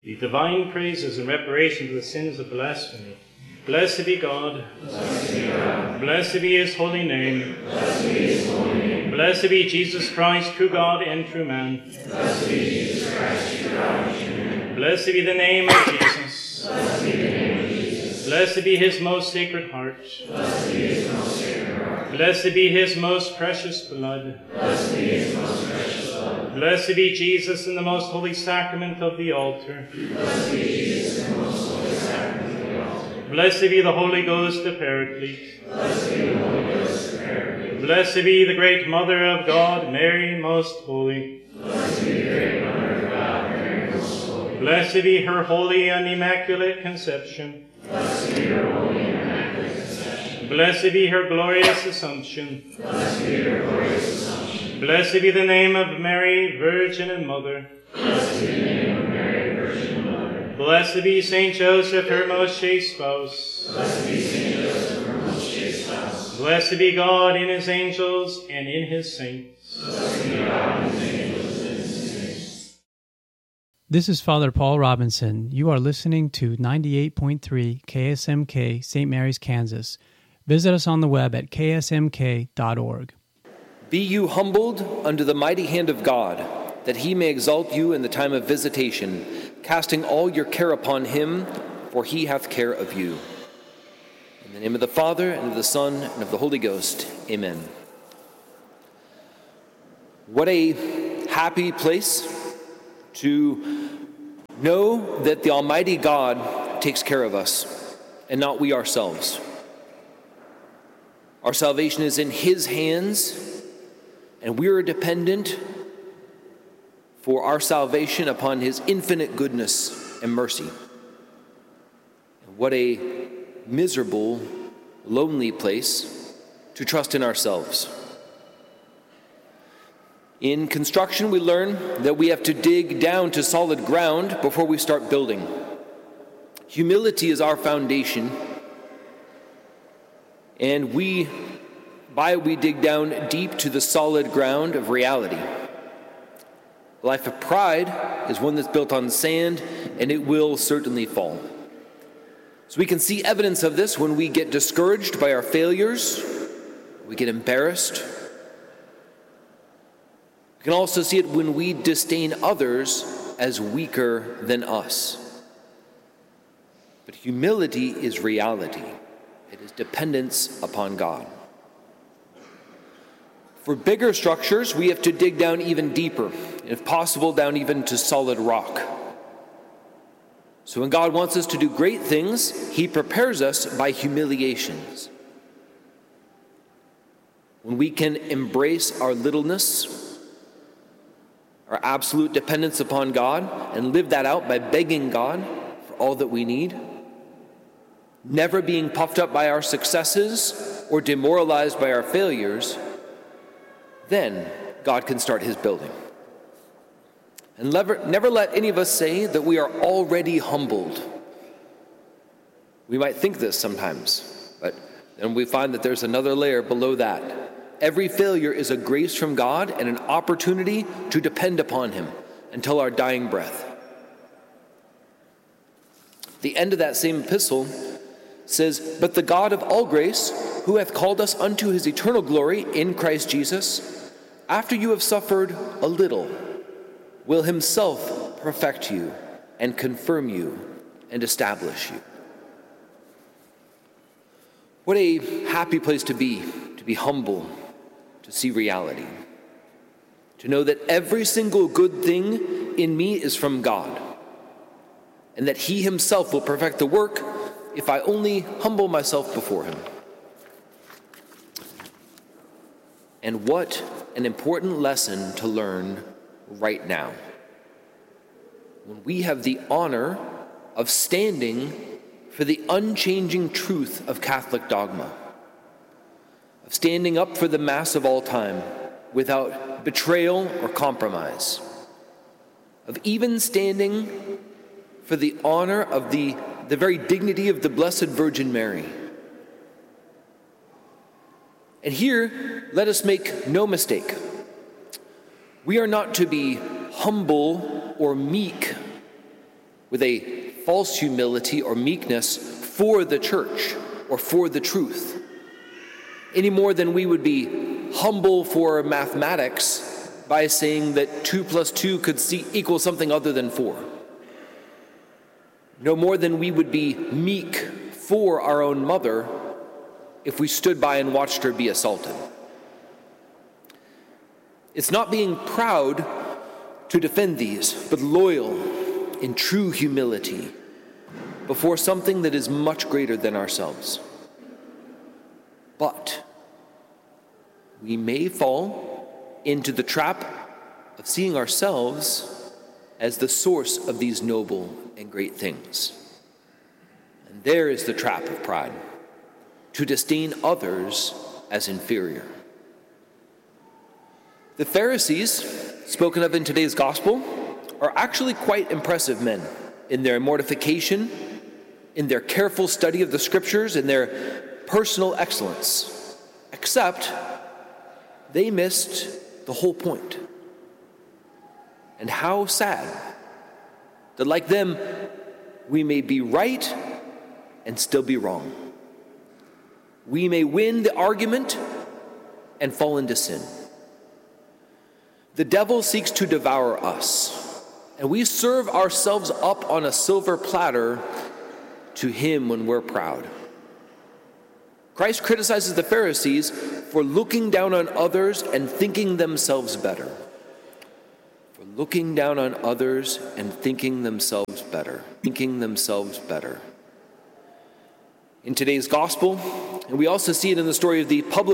The divine praises and reparation for the sins of blasphemy. Blessed be God. Blessed be God. Blessed be his holy name. Blessed be his holy name. Blessed be Jesus Christ, true God and true man. Blessed be Jesus Christ, true God and true man. Blessed be the name of Jesus. Blessed be the name of Jesus. Blessed be his most sacred heart. Blessed be his most sacred heart. Blessed be his most precious blood. Blessed be his most precious blood. Blessed be Jesus in the most holy sacrament of the altar. Blessed be Jesus in the most holy sacrament of the altar. Blessed be the Holy Ghost, the Paraclete. Blessed be the Holy Ghost, the Paraclete. Blessed be the great Mother of God, Mary most holy. Blessed be the great Mother of God, Mary most holy. Blessed be her holy and immaculate conception. Blessed be her holy and immaculate conception. Blessed be her glorious assumption. Blessed be her glorious assumption. Blessed be the name of Mary, Virgin and Mother. Blessed be the name of Mary, Virgin and Mother. Blessed be Saint Joseph, her most chaste spouse. Blessed be Saint Joseph, her most chaste spouse. Blessed be God in his angels and in his saints. Blessed be God in his angels and in his saints. This is Father Paul Robinson. You are listening to 98.3 KSMK, St. Mary's, Kansas. Visit us on the web at ksmk.org. Be you humbled under the mighty hand of God, that he may exalt you in the time of visitation, casting all your care upon him, for he hath care of you. In the name of the Father, and of the Son, and of the Holy Ghost. Amen. What a happy place to know that the Almighty God takes care of us, and not we ourselves. Our salvation is in his hands, and we are dependent for our salvation upon his infinite goodness and mercy. And what a miserable, lonely place to trust in ourselves. In construction, we learn that we have to dig down to solid ground before we start building. Humility is our foundation, and we dig down deep to the solid ground of reality. A life of pride is one that's built on sand, and it will certainly fall. So we can see evidence of this when we get discouraged by our failures, we get embarrassed. We can also see it when we disdain others as weaker than us. But humility is reality. It is dependence upon God. For bigger structures, we have to dig down even deeper, and if possible, down even to solid rock. So when God wants us to do great things, he prepares us by humiliations. When we can embrace our littleness, our absolute dependence upon God, and live that out by begging God for all that we need, never being puffed up by our successes or demoralized by our failures, then God can start his building. And never let any of us say that we are already humbled. We might think this sometimes, but then we find that there's another layer below that. Every failure is a grace from God and an opportunity to depend upon him until our dying breath. The end of that same epistle says, "But the God of all grace, who hath called us unto his eternal glory in Christ Jesus, after you have suffered a little, will himself perfect you and confirm you and establish you." What a happy place to be humble, to see reality, to know that every single good thing in me is from God, and that he himself will perfect the work if I only humble myself before him. And what an important lesson to learn right now, when we have the honor of standing for the unchanging truth of Catholic dogma, of standing up for the Mass of all time without betrayal or compromise, of even standing for the honor of the very dignity of the Blessed Virgin Mary. And here, let us make no mistake. We are not to be humble or meek with a false humility or meekness for the church or for the truth, any more than we would be humble for mathematics by saying that 2 + 2 could equal something other than 4. No more than we would be meek for our own mother if we stood by and watched her be assaulted. It's not being proud to defend these, but loyal in true humility before something that is much greater than ourselves. But we may fall into the trap of seeing ourselves as the source of these noble and great things. And there is the trap of pride, to disdain others as inferior. The Pharisees, spoken of in today's gospel, are actually quite impressive men in their mortification, in their careful study of the scriptures, in their personal excellence, except they missed the whole point. And how sad that, like them, we may be right and still be wrong. We may win the argument and fall into sin. The devil seeks to devour us, and we serve ourselves up on a silver platter to him when we're proud. Christ criticizes the Pharisees for looking down on others and thinking themselves better. For looking down on others and thinking themselves better. In today's gospel, and we also see it in the story of the publican